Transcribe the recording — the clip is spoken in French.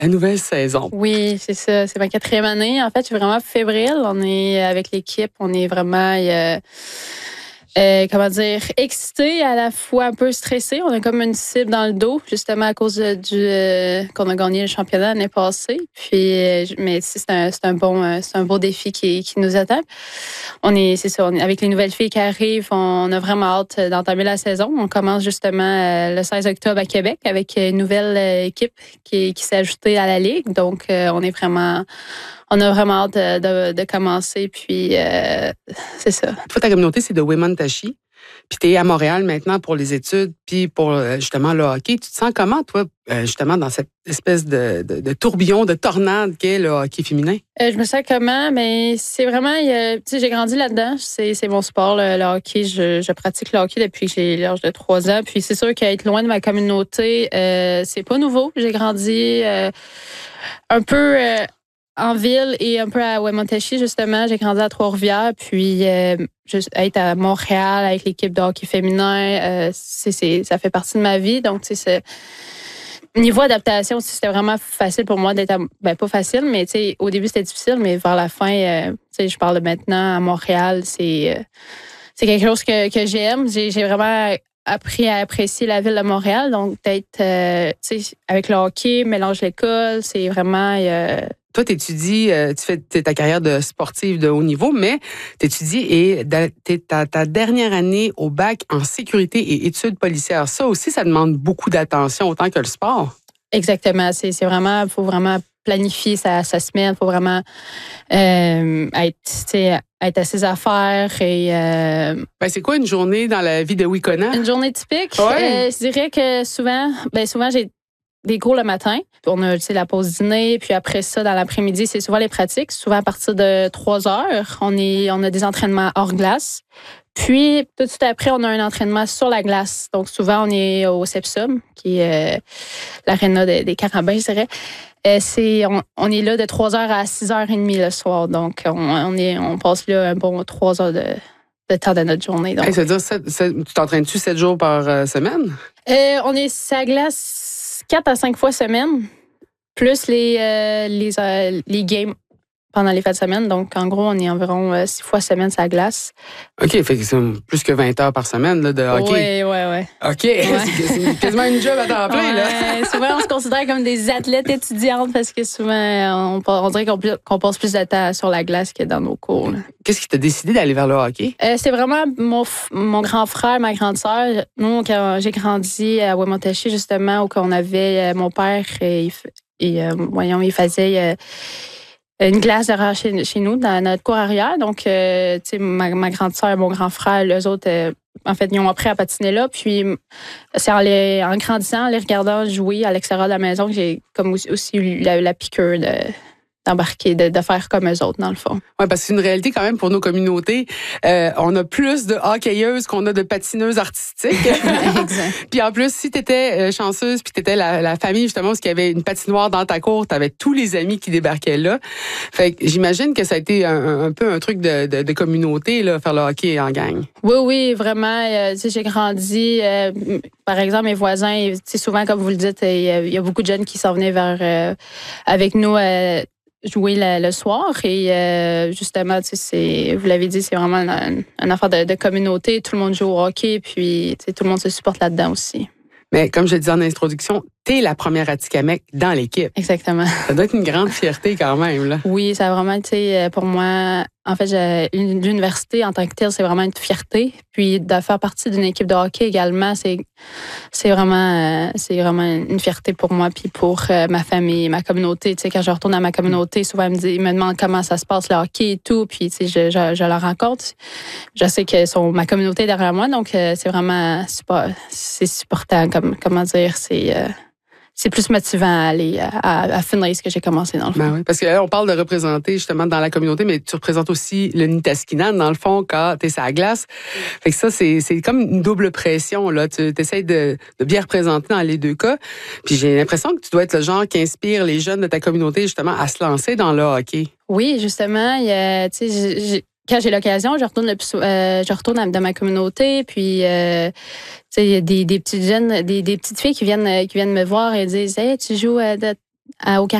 la nouvelle saison. Oui, c'est ça. C'est ma 4e année. En fait, je suis vraiment fébrile. On est avec l'équipe. On est vraiment, excité, à la fois un peu stressé. On a comme une cible dans le dos, justement à cause qu'on a gagné le championnat l'année passée. Puis, mais c'est un beau défi qui nous attend. C'est ça, avec les nouvelles filles qui arrivent, on a vraiment hâte d'entamer la saison. On commence justement le 16 octobre à Québec avec une nouvelle équipe qui s'est ajoutée à la Ligue. Donc, on a vraiment hâte de commencer. Puis, c'est ça. Toi, ta communauté, c'est de Wemotaci. Puis tu es à Montréal maintenant pour les études, puis pour justement le hockey. Tu te sens comment, toi, justement, dans cette espèce de tourbillon, de tornade qu'est le hockey féminin? Je me sens comment? Mais c'est vraiment, tu sais, j'ai grandi là-dedans. C'est mon sport, le hockey. Je pratique le hockey depuis que j'ai l'âge de 3 ans. Puis c'est sûr qu'être loin de ma communauté, c'est pas nouveau. J'ai grandi un peu en ville et un peu à Wemotaci, justement. J'ai grandi à Trois-Rivières. Puis être à Montréal avec l'équipe de hockey féminin, ça fait partie de ma vie. Donc, tu sais, niveau adaptation aussi, c'était vraiment facile pour moi d'être pas facile, mais tu sais, au début, c'était difficile, mais vers la fin, tu sais, je parle de maintenant à Montréal, c'est quelque chose que j'aime. J'ai vraiment appris à apprécier la ville de Montréal. Donc, peut-être, tu sais, avec le hockey, mélange l'école, c'est vraiment... Toi, tu étudies, tu fais ta carrière de sportive de haut niveau, mais tu étudies et tu es ta dernière année au bac en sécurité et études policières. Ça aussi, ça demande beaucoup d'attention, autant que le sport. Exactement. C'est vraiment, faut vraiment planifier sa semaine, faut vraiment être à ses affaires et. C'est quoi une journée dans la vie de Wicona? Une journée typique. Ouais. Je dirais que souvent j'ai des cours le matin. On a la pause dîner, puis après ça, dans l'après-midi, c'est souvent les pratiques. Souvent à partir de 3 heures, on a des entraînements hors glace. Puis, tout de suite après, on a un entraînement sur la glace. Donc, souvent, on est au Sepsum, qui est l'aréna des Carabins, je dirais. On est là de 3h à 6h30 le soir. Donc, on passe là un bon 3 heures de temps de notre journée. Donc. Ça veut dire, tu t'entraînes-tu 7 jours par semaine? On est sur la glace 4 à 5 fois semaine, plus les games pendant les fins de semaine. Donc, en gros, on est environ 6 fois semaine sur la glace. OK, fait que c'est plus que 20 heures par semaine là, de hockey. Oui. OK, ouais. C'est quasiment une job à temps plein. Là. Souvent, on se considère comme des athlètes étudiantes parce que souvent, on dirait qu'on passe plus de temps sur la glace que dans nos cours. Là. Qu'est-ce qui t'a décidé d'aller vers le hockey? C'est vraiment mon grand frère, ma grande sœur. Nous, quand j'ai grandi à Wemotaci, justement, où on avait mon père il faisait... une glace derrière chez nous, dans notre cour arrière. Donc, tu sais, ma grande sœur et mon grand frère, eux autres, en fait, ils ont appris à patiner là. Puis, c'est en grandissant, en les regardant jouer à l'extérieur de la maison, que j'ai comme aussi eu la piqûre d'embarquer, de faire comme eux autres, dans le fond. Oui, parce que c'est une réalité quand même pour nos communautés. On a plus de hockeyeuses qu'on a de patineuses artistiques. Exact. Puis en plus, si tu étais chanceuse, puis tu étais la famille, justement, parce qu'il y avait une patinoire dans ta cour, tu avais tous les amis qui débarquaient là. Fait que j'imagine que ça a été un peu un truc de communauté, là, faire le hockey en gang. Oui, vraiment. Tu sais, j'ai grandi. Par exemple, mes voisins, souvent, comme vous le dites, il y a beaucoup de jeunes qui s'en venaient avec nous jouer le soir. Et justement, vous l'avez dit, c'est vraiment une affaire de communauté. Tout le monde joue au hockey, puis tout le monde se supporte là-dedans aussi. Mais comme je le disais en introduction, t'es la première Atikamekw dans l'équipe. Exactement. Ça doit être une grande fierté quand même, là. Oui, ça a vraiment été, pour moi, en fait, l'université en tant que telle, c'est vraiment une fierté. Puis de faire partie d'une équipe de hockey également, c'est vraiment une fierté pour moi puis pour ma famille, ma communauté. Tu sais, quand je retourne à ma communauté, souvent ils me demandent comment ça se passe le hockey et tout. Puis tu sais, je leur rencontre. Je sais que ma communauté est derrière moi, donc c'est vraiment c'est supportant, comment dire, c'est plus motivant à aller à finir ce que j'ai commencé dans le fond. Ben oui, parce que là, on parle de représenter justement dans la communauté, mais tu représentes aussi le Nitaskinan dans le fond quand t'es sur la glace. Fait que ça, c'est comme une double pression là. Tu essaies de bien représenter dans les deux cas. Puis j'ai l'impression que tu dois être le genre qui inspire les jeunes de ta communauté justement à se lancer dans le hockey. Oui, justement, tu sais, quand j'ai l'occasion, je retourne dans ma communauté, puis il y a des petites jeunes, des petites filles qui viennent me voir et disent « Hey, tu joues au